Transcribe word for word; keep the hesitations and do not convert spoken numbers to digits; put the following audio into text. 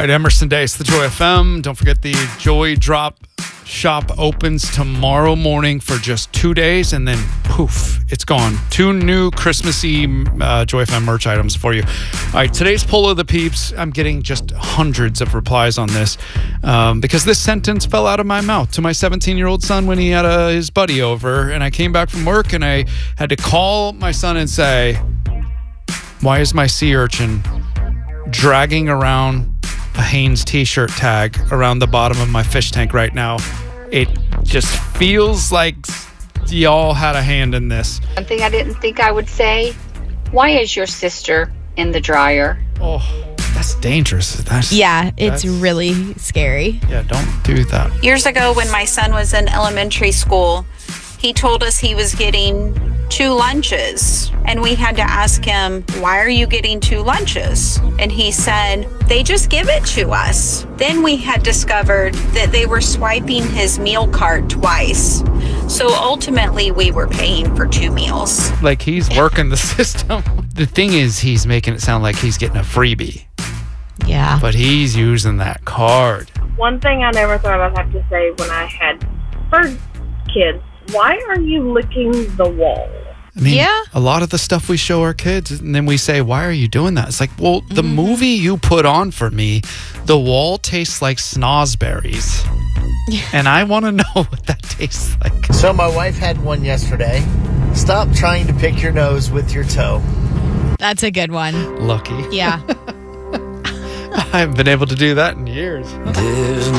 right, Emerson Day, it's the Joy F M. Don't forget the Joy Drop shop opens tomorrow morning for just two days, and then poof, it's gone. Two new Christmassy uh, Joy F M merch items for you. All right, today's poll of the peeps. I'm getting just hundreds of replies on this um, because this sentence fell out of my mouth to my seventeen-year-old son when he had uh, his buddy over, and I came back from work and I had to call my son and say, "Why is my sea urchin dragging around a Hanes t-shirt tag around the bottom of my fish tank right now? It just feels like y'all had a hand in this." Something I didn't think I would say. Why is your sister in the dryer? Oh, that's dangerous. That's, Yeah, it's that's, really scary. Yeah, don't do that. Years ago, when my son was in elementary school, he told us he was getting two lunches. And we had to ask him, "Why are you getting two lunches?" And he said, "They just give it to us." Then we had discovered that they were swiping his meal card twice. So ultimately, we were paying for two meals. Like he's working the system. The thing is, he's making it sound like he's getting a freebie, Yeah. but he's using that card. One thing I never thought I'd have to say when I had first kids, why are you licking the wall? I mean, Yeah. a lot of the stuff we show our kids, and then we say, "Why are you doing that?" It's like, well, the Mm-hmm. movie you put on for me, the wall tastes like snozberries. And I want to know what that tastes like. So my wife had one yesterday. Stop trying to pick your nose with your toe. That's a good one. Lucky. Yeah. I haven't been able to do that in years. There's